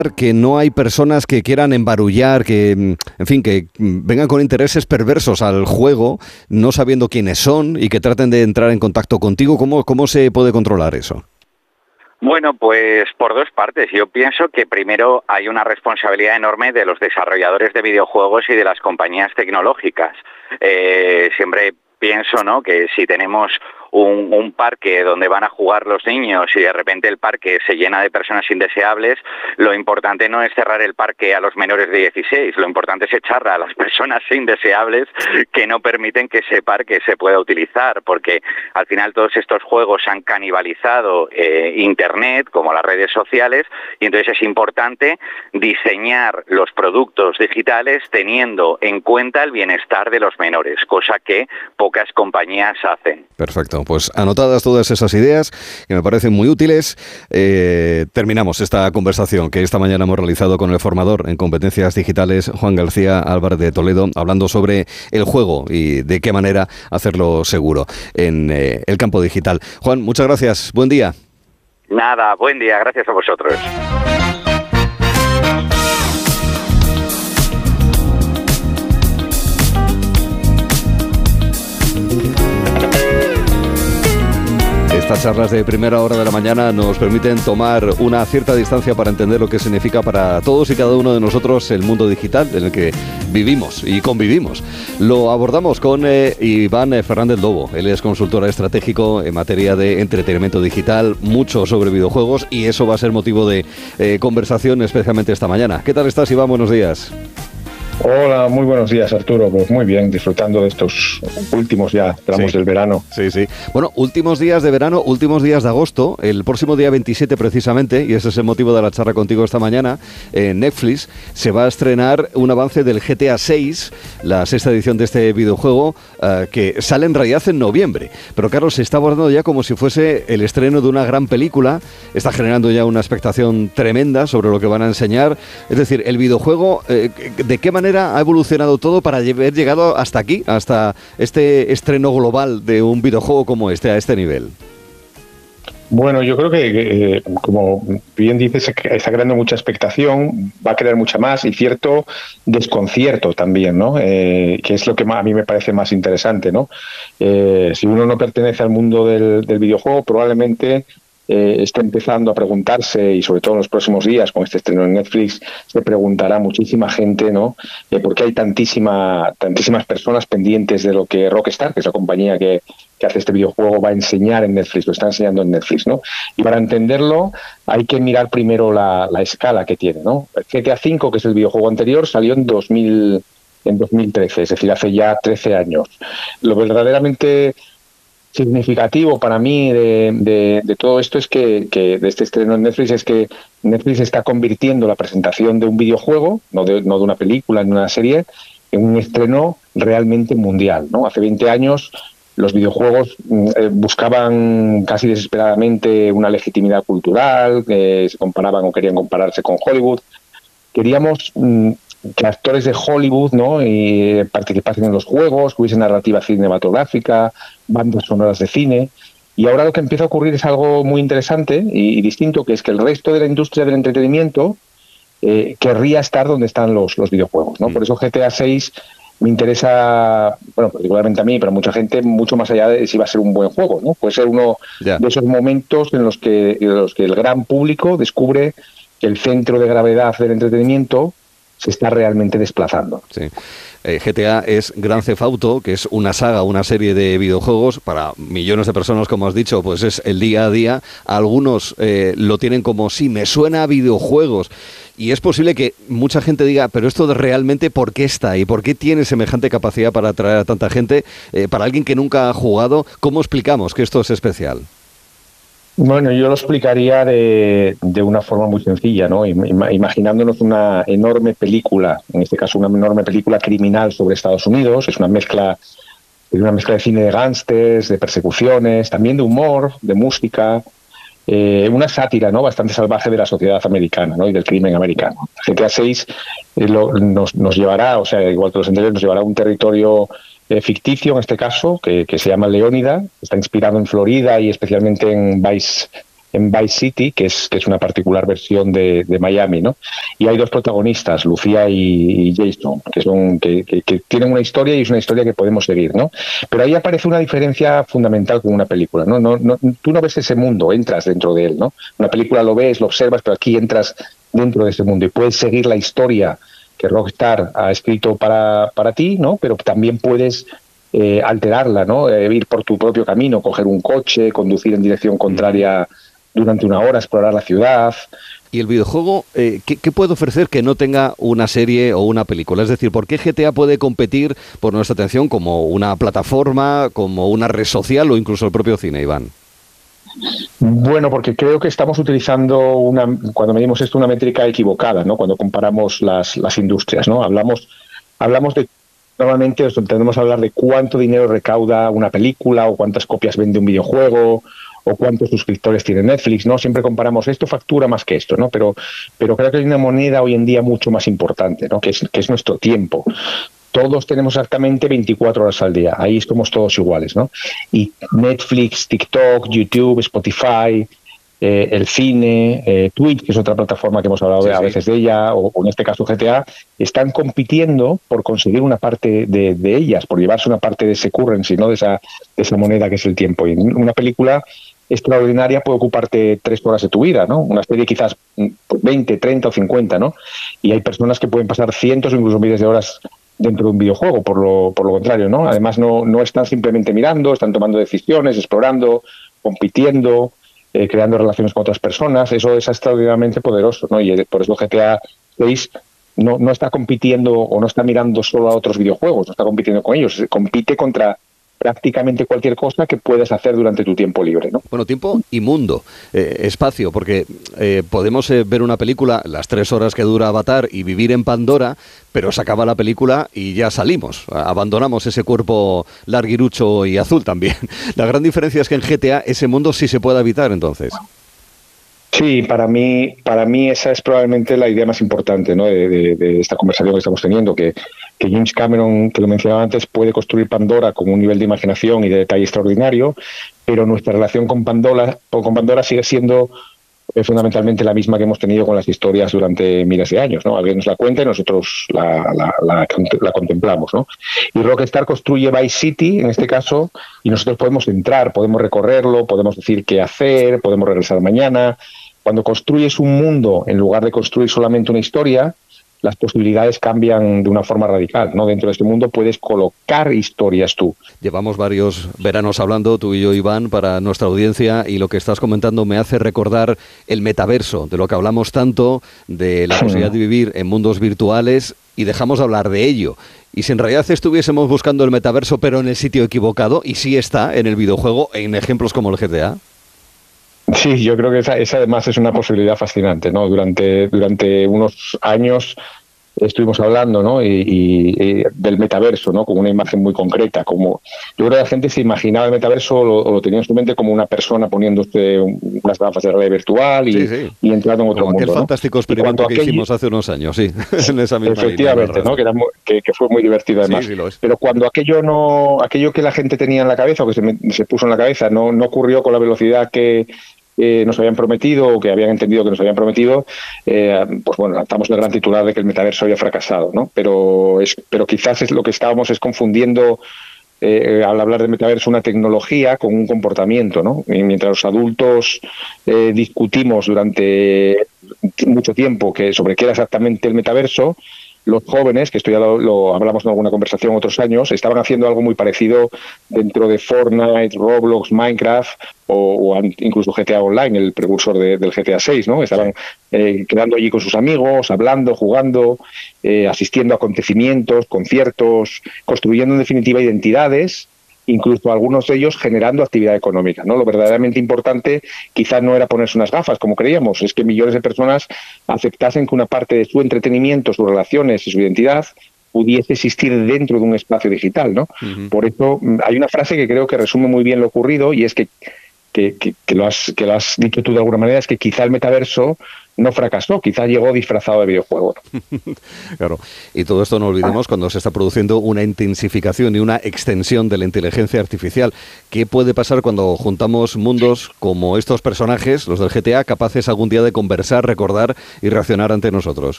que no hay personas que quieran embarullar, que, en fin, que vengan con intereses perversos al juego, no sabiendo quiénes son y que traten de entrar en contacto contigo. ¿Cómo se puede controlar eso? Bueno, pues por dos partes. Yo pienso que primero hay una responsabilidad enorme de los desarrolladores de videojuegos y de las compañías tecnológicas. Siempre pienso, ¿no?, que si tenemos un parque donde van a jugar los niños y de repente el parque se llena de personas indeseables, lo importante no es cerrar el parque a los menores de 16, lo importante es echar a las personas indeseables que no permiten que ese parque se pueda utilizar, porque al final todos estos juegos han canibalizado Internet, como las redes sociales, y entonces es importante diseñar los productos digitales teniendo en cuenta el bienestar de los menores, cosa que pocas compañías hacen. Perfecto, pues anotadas todas esas ideas que me parecen muy útiles, terminamos esta conversación que esta mañana hemos realizado con el formador en competencias digitales Juan García Álvarez de Toledo, hablando sobre el juego y de qué manera hacerlo seguro en el campo digital. Juan, muchas gracias, buen día. Nada, buen día, gracias a vosotros. Estas charlas de primera hora de la mañana nos permiten tomar una cierta distancia para entender lo que significa para todos y cada uno de nosotros el mundo digital en el que vivimos y convivimos. Lo abordamos con Iván Fernández Lobo. Él es consultor estratégico en materia de entretenimiento digital, mucho sobre videojuegos, y eso va a ser motivo de conversación especialmente esta mañana. ¿Qué tal estás, Iván? Buenos días. Hola, muy buenos días, Arturo. Pues muy bien, disfrutando de estos últimos ya tramos del verano. Sí. Bueno, últimos días de verano, últimos días de agosto, el próximo día 27 precisamente, y ese es el motivo de la charla contigo esta mañana, en Netflix se va a estrenar un avance del GTA 6, la sexta edición de este videojuego, que sale en realidad en noviembre. Pero claro, se está abordando ya como si fuese el estreno de una gran película, está generando ya una expectación tremenda sobre lo que van a enseñar. Es decir, el videojuego, ¿de qué manera ha evolucionado todo para haber llegado hasta aquí, hasta este estreno global de un videojuego como este, a este nivel? Bueno, yo creo que como bien dices, está creando mucha expectación, va a crear mucha más y cierto desconcierto también, ¿no? Que es lo que a mí me parece más interesante, ¿no? Si uno no pertenece al mundo del videojuego, probablemente está empezando a preguntarse, y sobre todo en los próximos días con este estreno en Netflix se preguntará muchísima gente, ¿no? ¿Por qué hay tantísimas personas pendientes de lo que Rockstar, que es la compañía que hace este videojuego, va a enseñar en Netflix, lo está enseñando en Netflix, ¿no? Y para entenderlo hay que mirar primero la escala que tiene, ¿no? GTA V, que es el videojuego anterior, salió en 2013, es decir, hace ya 13 años. Lo verdaderamente significativo para mí de todo esto es que de este estreno en Netflix es que Netflix está convirtiendo la presentación de un videojuego, no de una película, ni una serie, en un estreno realmente mundial, ¿no? Hace 20 años los videojuegos buscaban casi desesperadamente una legitimidad cultural, se comparaban o querían compararse con Hollywood. Queríamos que actores de Hollywood, ¿no?, y participasen en los juegos, que hubiese narrativa cinematográfica, bandas sonoras de cine. Y ahora lo que empieza a ocurrir es algo muy interesante y distinto, que es que el resto de la industria del entretenimiento querría estar donde están los videojuegos, ¿no? Por eso GTA 6 me interesa, bueno, particularmente a mí, pero a mucha gente, mucho más allá de si va a ser un buen juego, ¿no? Puede ser uno de esos momentos en los que el gran público descubre que el centro de gravedad del entretenimiento se está realmente desplazando. Sí. GTA es Grand Theft Auto, que es una saga, una serie de videojuegos para millones de personas, como has dicho, pues es el día a día. Algunos lo tienen como, sí, me suena a videojuegos. Y es posible que mucha gente diga, pero esto realmente, ¿por qué está? ¿Y por qué tiene semejante capacidad para atraer a tanta gente? Para alguien que nunca ha jugado, ¿cómo explicamos que esto es especial? Bueno, yo lo explicaría de una forma muy sencilla, ¿no? Imaginándonos una enorme película, en este caso una enorme película criminal sobre Estados Unidos. Es una mezcla de cine de gángsters, de persecuciones, también de humor, de música, una sátira, ¿no?, bastante salvaje de la sociedad americana, ¿no?, y del crimen americano. GTA 6 nos llevará, o sea, igual que los anteriores, nos llevará a un territorio ficticio, en este caso, que se llama Leónida, está inspirado en Florida y especialmente en Vice en Vice City, que es una particular versión de Miami, ¿no? Y hay dos protagonistas, Lucía y Jason, que tienen una historia y es una historia que podemos seguir, ¿no? Pero ahí aparece una diferencia fundamental con una película, ¿no? Tú no ves ese mundo, entras dentro de él, ¿no? Una película lo ves, lo observas, pero aquí entras dentro de ese mundo y puedes seguir la historia que Rockstar ha escrito para ti, ¿no? Pero también puedes alterarla, ¿no? Ir por tu propio camino, coger un coche, conducir en dirección contraria durante una hora, explorar la ciudad. ¿Y el videojuego qué puede ofrecer que no tenga una serie o una película? Es decir, ¿por qué GTA puede competir por nuestra atención como una plataforma, como una red social o incluso el propio cine, Iván? Bueno, porque creo que estamos utilizando cuando medimos esto, una métrica equivocada, ¿no? Cuando comparamos las industrias, ¿no? Hablamos de, normalmente tendemos a hablar de cuánto dinero recauda una película o cuántas copias vende un videojuego o cuántos suscriptores tiene Netflix, ¿no? Siempre comparamos esto factura más que esto, ¿no? Pero creo que hay una moneda hoy en día mucho más importante, ¿no? Que es nuestro tiempo. Todos tenemos exactamente 24 horas al día, ahí somos todos iguales, ¿no? Y Netflix, TikTok, YouTube, Spotify, el cine, Twitch, que es otra plataforma que hemos hablado a veces de ella, o en este caso GTA, están compitiendo por conseguir una parte de ellas, por llevarse una parte de ese currency, ¿no? de esa moneda que es el tiempo. Y una película extraordinaria puede ocuparte 3 horas de tu vida, ¿no? Una serie quizás 20, 30 o 50, ¿no? Y hay personas que pueden pasar cientos o incluso miles de horas dentro de un videojuego, por lo contrario, ¿no? Además no están simplemente mirando, están tomando decisiones, explorando, compitiendo, creando relaciones con otras personas. Eso es extraordinariamente poderoso, ¿no? Y por eso GTA 6 no está compitiendo o no está mirando solo a otros videojuegos, no está compitiendo con ellos, compite contra prácticamente cualquier cosa que puedas hacer durante tu tiempo libre, ¿no? Bueno, tiempo y mundo, espacio, porque podemos ver una película las 3 horas que dura Avatar y vivir en Pandora, pero se acaba la película y ya salimos, abandonamos ese cuerpo larguirucho y azul también. La gran diferencia es que en GTA ese mundo sí se puede habitar, entonces. Sí, para mí esa es probablemente la idea más importante, ¿no? de esta conversación que estamos teniendo, que James Cameron, que lo mencionaba antes, puede construir Pandora con un nivel de imaginación y de detalle extraordinario, pero nuestra relación con Pandora sigue siendo fundamentalmente la misma que hemos tenido con las historias durante miles de años, ¿no? Alguien nos la cuenta y nosotros la contemplamos, ¿no? Y Rockstar construye Vice City, en este caso, y nosotros podemos entrar, podemos recorrerlo, podemos decir qué hacer, podemos regresar mañana. Cuando construyes un mundo, en lugar de construir solamente una historia, las posibilidades cambian de una forma radical, ¿no? Dentro de este mundo puedes colocar historias tú. Llevamos varios veranos hablando, tú y yo, Iván, para nuestra audiencia, y lo que estás comentando me hace recordar el metaverso, de lo que hablamos tanto, de la posibilidad de vivir en mundos virtuales, y dejamos de hablar de ello. Y si en realidad estuviésemos buscando el metaverso, pero en el sitio equivocado, y sí está en el videojuego, en ejemplos como el GTA. Sí, yo creo que esa además es una posibilidad fascinante, ¿no? Durante unos años estuvimos hablando, ¿no? Y del metaverso, ¿no? Como una imagen muy concreta. Como yo creo que la gente se imaginaba el metaverso o lo tenía en su mente como una persona poniéndose unas gafas de realidad virtual y entrando en otro como mundo. Aquel fantástico experimento que hicimos hace unos años, sí. En esa misma efectivamente, línea, ¿no? Que fue muy divertido además. Sí, lo es. Pero cuando aquello que la gente tenía en la cabeza o que se puso en la cabeza no ocurrió con la velocidad que nos habían prometido o que habían entendido que nos habían prometido, pues bueno, lanzamos el gran titular de que el metaverso había fracasado, ¿no? Pero quizás lo que estábamos es confundiendo al hablar de metaverso una tecnología con un comportamiento, ¿no? Y mientras los adultos discutimos durante mucho tiempo sobre qué era exactamente el metaverso, los jóvenes, que esto ya lo hablamos en alguna conversación otros años, estaban haciendo algo muy parecido dentro de Fortnite, Roblox, Minecraft o incluso GTA Online, el precursor del GTA 6, ¿no? Estaban quedando allí con sus amigos, hablando, jugando, asistiendo a acontecimientos, conciertos, construyendo en definitiva identidades, incluso algunos de ellos generando actividad económica, ¿no? Lo verdaderamente importante quizás no era ponerse unas gafas, como creíamos, es que millones de personas aceptasen que una parte de su entretenimiento, sus relaciones y su identidad pudiese existir dentro de un espacio digital, ¿no? Uh-huh. Por eso hay una frase que creo que resume muy bien lo ocurrido, y es que que lo has dicho tú de alguna manera, es que quizá el metaverso no fracasó, quizá llegó disfrazado de videojuego. Claro, y todo esto no olvidemos cuando se está produciendo una intensificación y una extensión de la inteligencia artificial. ¿Qué puede pasar cuando juntamos mundos como estos personajes, los del GTA, capaces algún día de conversar, recordar y reaccionar ante nosotros?